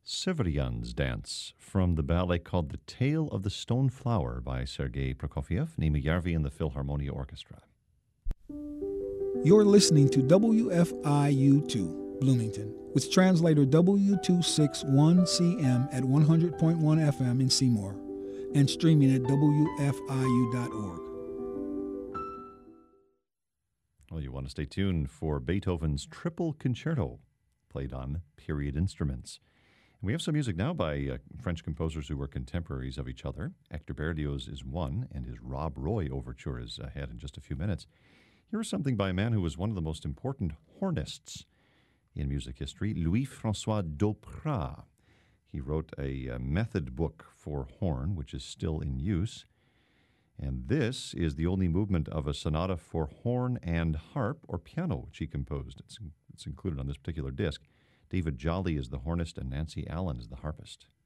Severyan's Dance from the ballet called The Tale of the Stone Flower by Sergei Prokofiev, Nima Yarvi and the Philharmonia Orchestra. You're listening to WFIU2 Bloomington with translator W261CM at 100.1 FM in Seymour and streaming at WFIU.org. Well, you want to stay tuned for Beethoven's Triple Concerto, played on period instruments. And we have some music now by French composers who were contemporaries of each other. Hector Berlioz is one, and his Rob Roy overture is ahead in just a few minutes. Here is something by a man who was one of the most important hornists in music history, Louis-François Doprat. He wrote a method book for horn, which is still in use. And this is the only movement of a sonata for horn and harp or piano, which he composed. It's included on this particular disc. David Jolly is the hornist and Nancy Allen is the harpist.